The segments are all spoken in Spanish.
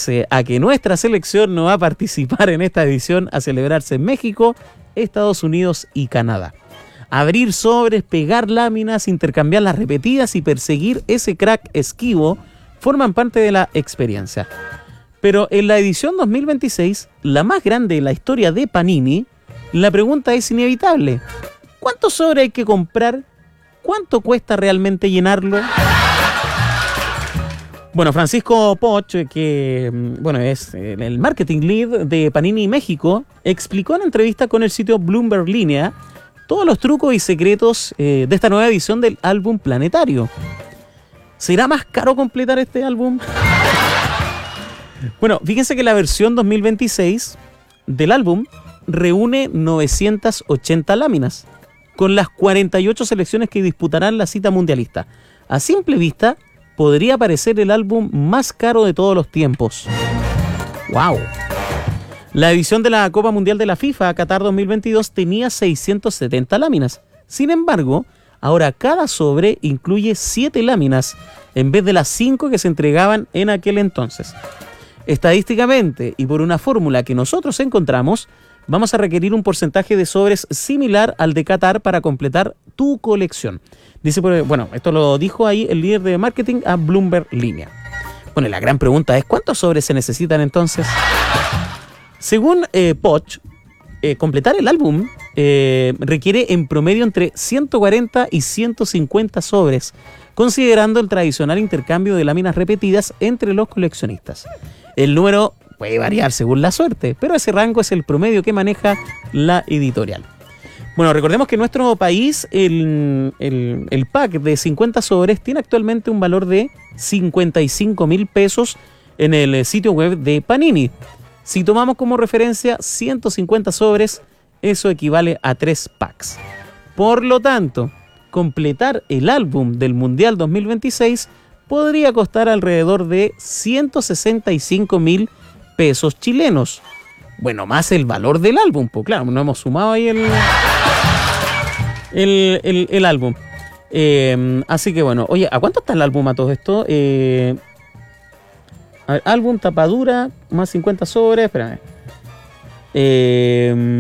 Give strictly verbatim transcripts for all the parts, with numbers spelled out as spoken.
pese a que nuestra selección no va a participar en esta edición a celebrarse en México, Estados Unidos y Canadá. Abrir sobres, pegar láminas, intercambiarlas repetidas y perseguir ese crack esquivo forman parte de la experiencia. Pero en la edición dos mil veintiséis, la más grande de la historia de Panini, la pregunta es inevitable. ¿Cuántos sobres hay que comprar? ¿Cuánto cuesta realmente llenarlo? Bueno, Francisco Poch, que bueno, es el marketing lead de Panini México, explicó en entrevista con el sitio Bloomberg Línea todos los trucos y secretos eh, de esta nueva edición del álbum planetario. ¿Será más caro completar este álbum? Bueno, fíjense que la versión dos mil veintiséis del álbum reúne novecientas ochenta láminas, con las cuarenta y ocho selecciones que disputarán la cita mundialista. A simple vista, podría parecer el álbum más caro de todos los tiempos. ¡Wow! La edición de la Copa Mundial de la FIFA Qatar dos mil veintidós tenía seiscientas setenta láminas. Sin embargo, ahora cada sobre incluye siete láminas, en vez de las cinco que se entregaban en aquel entonces. Estadísticamente, y por una fórmula que nosotros encontramos, vamos a requerir un porcentaje de sobres similar al de Qatar para completar tu colección. Dice, bueno, esto lo dijo ahí el líder de marketing a Bloomberg Línea. Bueno, la gran pregunta es, ¿cuántos sobres se necesitan entonces? Según eh, Poch, eh, completar el álbum eh, requiere en promedio entre ciento cuarenta y ciento cincuenta sobres, considerando el tradicional intercambio de láminas repetidas entre los coleccionistas. El número puede variar según la suerte, pero ese rango es el promedio que maneja la editorial. Bueno, recordemos que en nuestro país el, el, el pack de cincuenta sobres tiene actualmente un valor de cincuenta y cinco mil pesos en el sitio web de Panini. Si tomamos como referencia ciento cincuenta sobres, eso equivale a tres packs. Por lo tanto, completar el álbum del Mundial dos mil veintiséis podría costar alrededor de ciento sesenta y cinco mil pesos chilenos. Bueno, más el valor del álbum, pues claro, no hemos sumado ahí el, el, el, el álbum. Eh, así que bueno, oye, ¿a cuánto está el álbum a todo esto? Eh, a ver, álbum, tapadura, más cincuenta sobres, espérame. Eh,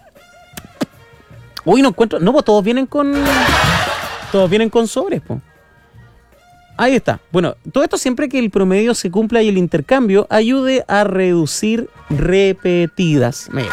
uy, no encuentro, no, pues todos vienen con, todos vienen con sobres, pues. Ahí está. Bueno, todo esto siempre que el promedio se cumpla y el intercambio ayude a reducir repetidas. Mira.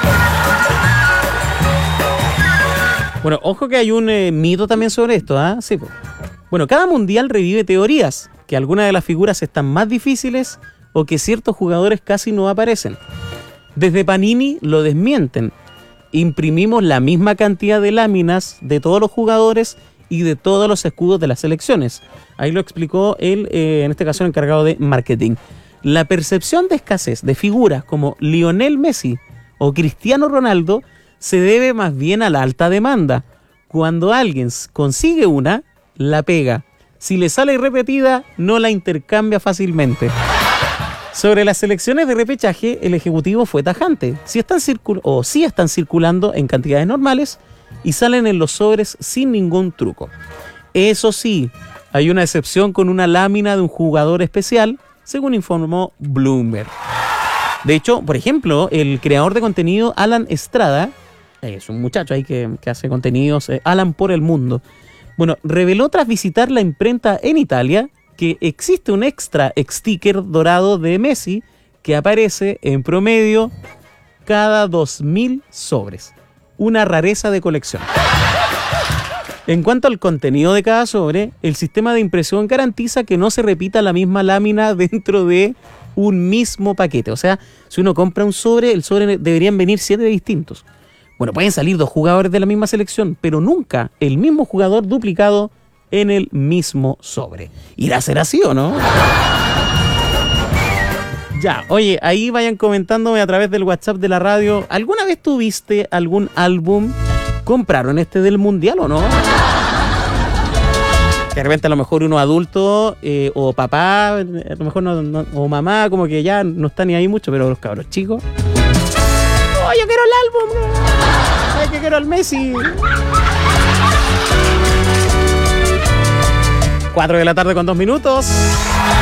Bueno, ojo que hay un eh, mito también sobre esto, ¿ah? ¿eh? Sí, pues. Bueno, cada mundial revive teorías, que algunas de las figuras están más difíciles o que ciertos jugadores casi no aparecen. Desde Panini lo desmienten. Imprimimos la misma cantidad de láminas de todos los jugadores y de todos los escudos de las selecciones. Ahí lo explicó él, eh, en este caso el encargado de marketing. La percepción de escasez de figuras como Lionel Messi o Cristiano Ronaldo se debe más bien a la alta demanda. Cuando alguien consigue una, la pega. Si le sale repetida, no la intercambia fácilmente. Sobre las selecciones de repechaje, el ejecutivo fue tajante. Si están circul- o si están circulando en cantidades normales y salen en los sobres sin ningún truco. Eso sí, hay una excepción con una lámina de un jugador especial, según informó Bloomberg. De hecho, por ejemplo, el creador de contenido Alan Estrada, es un muchacho ahí que, que hace contenidos, eh, Alan por el mundo, bueno, reveló tras visitar la imprenta en Italia que existe un extra sticker dorado de Messi que aparece en promedio cada dos mil sobres. Una rareza de colección. En cuanto al contenido de cada sobre, el sistema de impresión garantiza que no se repita la misma lámina dentro de un mismo paquete. O sea, si uno compra un sobre, el sobre deberían venir siete distintos. Bueno, pueden salir dos jugadores de la misma selección, pero nunca el mismo jugador duplicado en el mismo sobre. ¿Irá a ser así o no? Ya, oye, ahí vayan comentándome a través del WhatsApp de la radio. ¿Alguna vez tuviste algún álbum? ¿Compraron este del Mundial o no? De repente a lo mejor uno adulto eh, o papá, a lo mejor no, no, o mamá, como que ya no está ni ahí mucho, pero los cabros chicos. ¡Oh, yo quiero el álbum! ¡Ay, que quiero al Messi! cuatro de la tarde con dos minutos.